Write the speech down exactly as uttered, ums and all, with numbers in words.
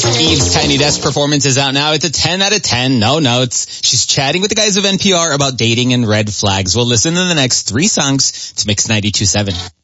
Eve's Tiny Desk performance is out now. It's a ten out of ten, no notes. She's chatting with the guys of N P R about dating and red flags. We'll listen to the next three songs to Mix ninety-two point seven.